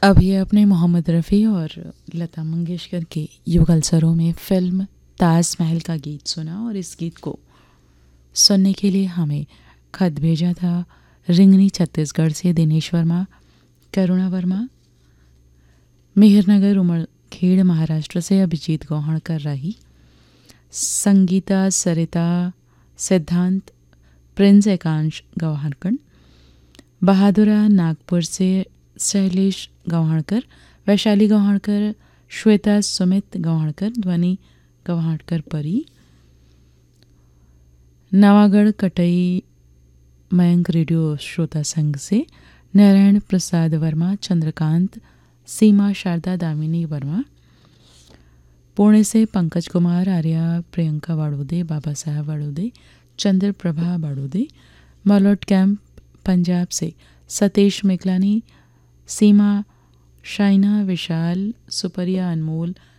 अभी आपने मोहम्मद रफ़ी और लता मंगेशकर के युगल स्वरों में फिल्म ताजमहल का गीत सुना और इस गीत को सुनने के लिए हमें खत भेजा था रिंगनी छत्तीसगढ़ से दिनेश वर्मा, करुणा वर्मा, मेहरनगर उमड़खेड़ महाराष्ट्र से अभिजीत गौहणकर राही, संगीता सरिता सिद्धांत, प्रिंस एकांश गौहणकर, बहादुरा नागपुर से शैलेश गौहणकर, वैशाली गौहणकर, श्वेता सुमित गौहणकर, ध्वनि गौहणकर परी, नवागढ़ कटई मयंक रेडियो श्रोता संघ से नारायण प्रसाद वर्मा, चंद्रकांत, सीमा शारदा दामिनी वर्मा, पुणे से पंकज कुमार आर्या, प्रियंका वाड़ोदे, बाबा साहब वाड़ोदे, चंद्र प्रभा वाड़ोदे, मलौट कैंप पंजाब से सतीश मिकलानी, सीमा, शाइना, विशाल, सुपरिया, अनमोल,